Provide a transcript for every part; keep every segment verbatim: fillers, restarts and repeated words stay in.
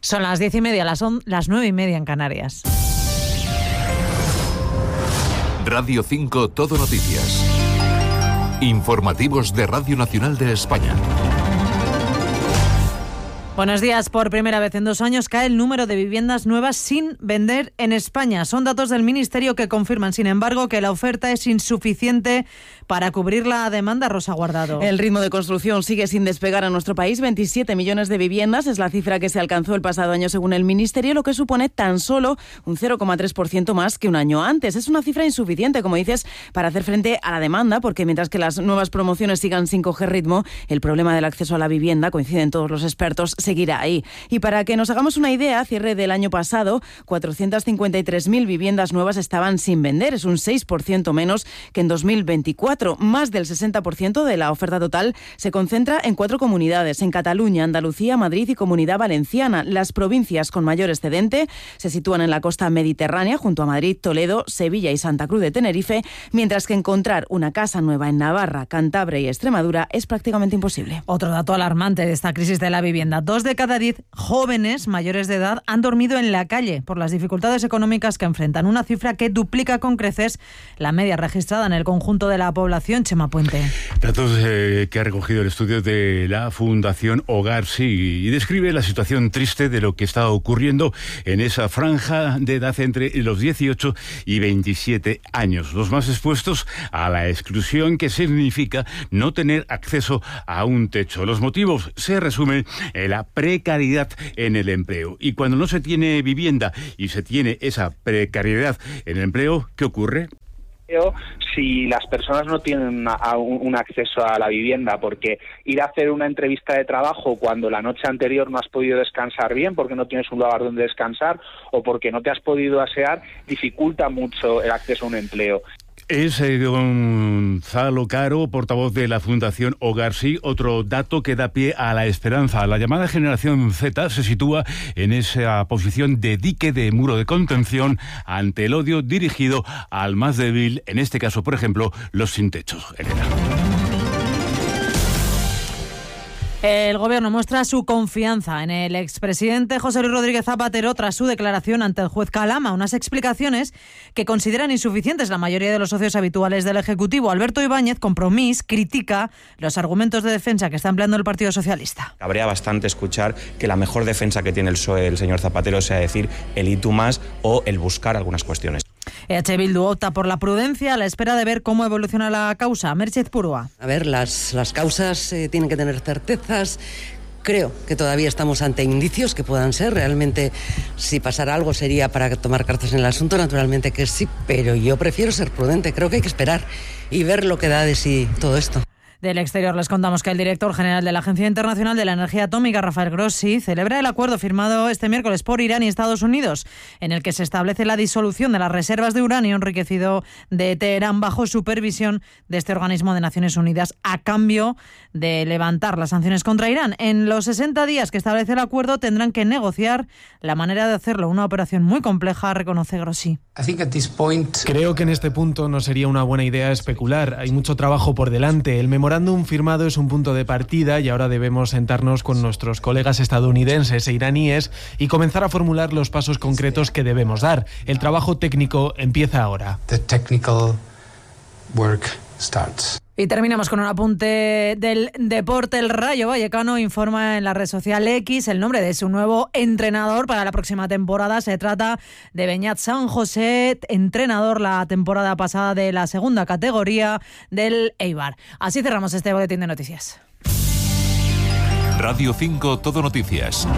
Son las diez y media, las, on, las nueve y media en Canarias. Radio cinco Todo Noticias. Informativos de Radio Nacional de España. Buenos días. Por primera vez en dos años cae el número de viviendas nuevas sin vender en España. Son datos del Ministerio que confirman, sin embargo, que la oferta es insuficiente para cubrir la demanda. Rosa Guardado. El ritmo de construcción sigue sin despegar en nuestro país. veintisiete millones de viviendas es la cifra que se alcanzó el pasado año según el Ministerio, lo que supone tan solo un cero coma tres por ciento más que un año antes. Es una cifra insuficiente, como dices, para hacer frente a la demanda, porque mientras que las nuevas promociones sigan sin coger ritmo, el problema del acceso a la vivienda, coinciden todos los expertos, seguirá ahí. Y para que nos hagamos una idea, a cierre del año pasado, cuatrocientas cincuenta y tres mil viviendas nuevas estaban sin vender. Es un seis por ciento menos que en dos mil veinticuatro. Más del sesenta por ciento de la oferta total se concentra en cuatro comunidades, en Cataluña, Andalucía, Madrid y Comunidad Valenciana. Las provincias con mayor excedente se sitúan en la costa mediterránea, junto a Madrid, Toledo, Sevilla y Santa Cruz de Tenerife, mientras que encontrar una casa nueva en Navarra, Cantabria y Extremadura es prácticamente imposible. Otro dato alarmante de esta crisis de la vivienda. Dos de cada diez jóvenes mayores de edad han dormido en la calle por las dificultades económicas que enfrentan, una cifra que duplica con creces la media registrada en el conjunto de la población. Chema Puente. Datos eh, que ha recogido el estudio de la Fundación Hogar Sí y describe la situación triste de lo que está ocurriendo en esa franja de edad entre los dieciocho y veintisiete años, los más expuestos a la exclusión que significa no tener acceso a un techo. Los motivos se resumen en la precariedad en el empleo. Y cuando no se tiene vivienda y se tiene esa precariedad en el empleo, ¿qué ocurre? Si las personas no tienen una, un, un acceso a la vivienda, porque ir a hacer una entrevista de trabajo cuando la noche anterior no has podido descansar bien, porque no tienes un lugar donde descansar o porque no te has podido asear, dificulta mucho el acceso a un empleo. Es eh, Gonzalo Caro, portavoz de la Fundación Hogar Sí. Otro dato que da pie a la esperanza. La llamada generación Z se sitúa en esa posición de dique, de muro de contención ante el odio dirigido al más débil, en este caso, por ejemplo, los sin techos. Elena. El Gobierno muestra su confianza en el expresidente José Luis Rodríguez Zapatero tras su declaración ante el juez Calama, unas explicaciones que consideran insuficientes la mayoría de los socios habituales del Ejecutivo. Alberto Ibáñez, Compromís, critica los argumentos de defensa que está empleando el Partido Socialista. Cabrea bastante escuchar que la mejor defensa que tiene el P S O E, el señor Zapatero, sea decir el y tú más o el buscar algunas cuestiones. E H Bildu opta por la prudencia a la espera de ver cómo evoluciona la causa. Merchez Purúa. A ver, las, las causas eh, tienen que tener certezas. Creo que todavía estamos ante indicios que puedan ser. Realmente, si pasara algo sería para tomar cartas en el asunto, naturalmente que sí, pero yo prefiero ser prudente. Creo que hay que esperar y ver lo que da de sí todo esto. Del exterior les contamos que el director general de la Agencia Internacional de la Energía Atómica, Rafael Grossi, celebra el acuerdo firmado este miércoles por Irán y Estados Unidos, en el que se establece la disolución de las reservas de uranio enriquecido de Teherán bajo supervisión de este organismo de Naciones Unidas, a cambio de levantar las sanciones contra Irán. En los sesenta días que establece el acuerdo tendrán que negociar la manera de hacerlo, una operación muy compleja, reconoce Grossi. Creo que en este punto no sería una buena idea especular. Hay mucho trabajo por delante. El memorándum firmado es un punto de partida y ahora debemos sentarnos con nuestros colegas estadounidenses e iraníes y comenzar a formular los pasos concretos que debemos dar. El trabajo técnico empieza ahora. The technical work starts. Y terminamos con un apunte del deporte. El Rayo Vallecano informa en la red social X el nombre de su nuevo entrenador para la próxima temporada. Se trata de Beñat San José, entrenador la temporada pasada de la segunda categoría del Eibar. Así cerramos este boletín de noticias. Radio cinco Todo Noticias.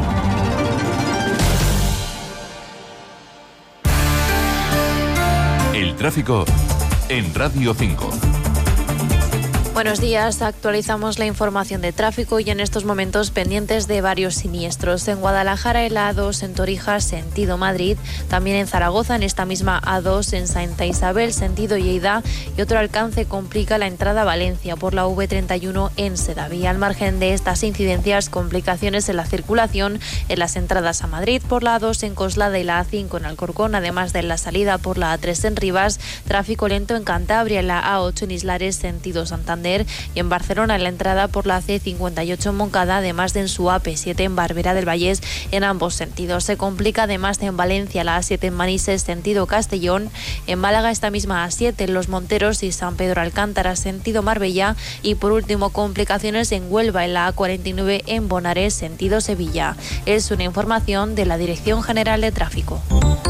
El tráfico en Radio cinco. Buenos días, actualizamos la información de tráfico y en estos momentos pendientes de varios siniestros. En Guadalajara, el A dos en Torijas, sentido Madrid. También en Zaragoza, en esta misma A dos en Santa Isabel, sentido Lleida. Y otro alcance complica la entrada a Valencia por la V treinta y uno en Sedaví. Al margen de estas incidencias, complicaciones en la circulación en las entradas a Madrid por la A dos en Coslada y la A cinco en Alcorcón, además de la salida por la A tres en Rivas. Tráfico lento en Cantabria, en la A ocho en Islares, sentido Santander. Santander, y en Barcelona en la entrada por la C cincuenta y ocho en Montcada, además de en su A P siete en Barberá del Vallés en ambos sentidos. Se complica además en Valencia la A siete en Manises sentido Castellón, en Málaga esta misma A siete en Los Monteros y San Pedro Alcántara sentido Marbella, y por último complicaciones en Huelva en la A cuarenta y nueve en Bonares sentido Sevilla. Es una información de la Dirección General de Tráfico.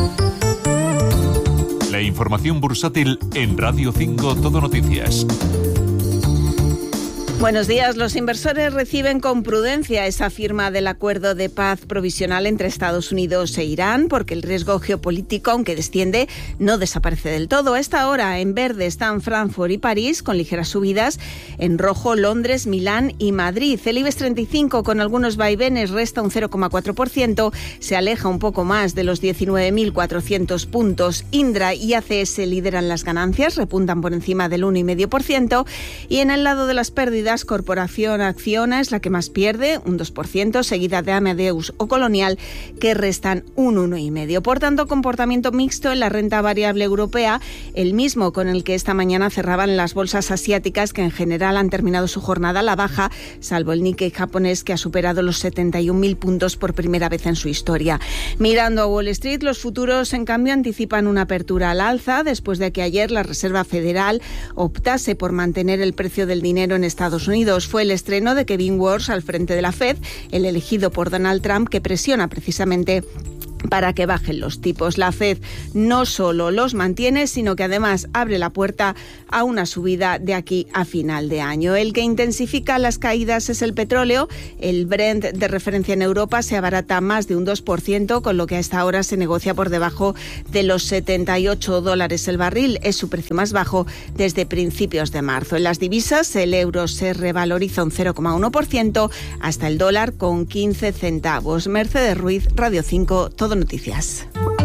La información bursátil en Radio cinco Todo Noticias. Buenos días. Los inversores reciben con prudencia esa firma del acuerdo de paz provisional entre Estados Unidos e Irán, porque el riesgo geopolítico, aunque desciende, no desaparece del todo. A esta hora, en verde están Frankfurt y París, con ligeras subidas. En rojo, Londres, Milán y Madrid. El IBEX treinta y cinco, con algunos vaivenes, resta un cero coma cuatro por ciento. Se aleja un poco más de los diecinueve mil cuatrocientos puntos. Indra y A C S lideran las ganancias, repuntan por encima del uno coma cinco por ciento. Y en el lado de las pérdidas, Corporación Acciona es la que más pierde, un dos por ciento, seguida de Amadeus o Colonial, que restan un uno coma cinco por ciento. Por tanto, comportamiento mixto en la renta variable europea, el mismo con el que esta mañana cerraban las bolsas asiáticas, que en general han terminado su jornada a la baja, salvo el Nikkei japonés, que ha superado los setenta y un mil puntos por primera vez en su historia. Mirando a Wall Street, los futuros, en cambio, anticipan una apertura al alza, después de que ayer la Reserva Federal optase por mantener el precio del dinero en Estados Unidos. Fue el estreno de Kevin Warsh al frente de la Fed, el elegido por Donald Trump, que presiona precisamente para que bajen los tipos. La Fed no solo los mantiene, sino que además abre la puerta a una subida de aquí a final de año. El que intensifica las caídas es el petróleo. El Brent de referencia en Europa se abarata más de un dos por ciento, con lo que a esta hora se negocia por debajo de los setenta y ocho dólares el barril. Es su precio más bajo desde principios de marzo. En las divisas, el euro se revaloriza un cero coma uno por ciento hasta el dólar con quince centavos. Mercedes Ruiz, Radio cinco, Todo Noticias.